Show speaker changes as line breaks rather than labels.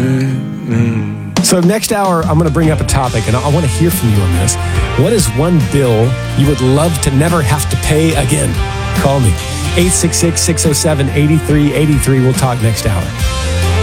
So next hour, I'm going to bring up a topic, and I want to hear from you on this. What is one bill you would love to never have to pay again? Call me. 866-607-8383. We'll talk next hour.